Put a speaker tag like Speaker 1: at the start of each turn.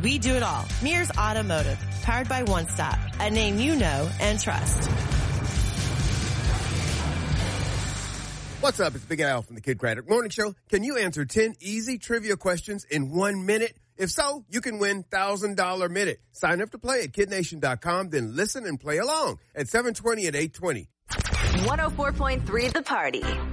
Speaker 1: We do it all. Mears Automotive, powered by One Stop, a name you know and trust.
Speaker 2: What's up? It's Big Al from the Kid Craddock Morning Show. Can you answer 10 easy trivia questions in 1 minute? If so, you can win $1,000 minute. Sign up to play at kidnation.com, then listen and play along at 7:20 and 8:20.
Speaker 3: 104.3 The Party.